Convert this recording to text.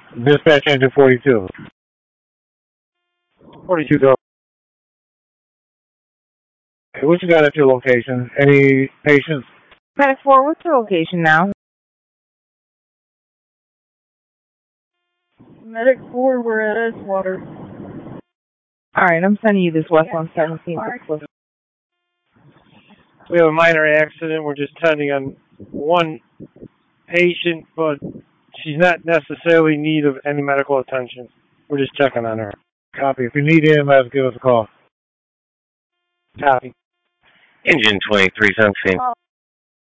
Dispatch engine 42. 42 go. Hey, what you got at your location? Any patients? Medic 4, what's your location now? Medic 4, we're at Edgewater. Alright, I'm sending you this West 117. We have a minor accident. We're just tending on one patient, but she's not necessarily in need of any medical attention. We're just checking on her. Copy. If you need EMS, give us a call. Copy. Engine 23, 17.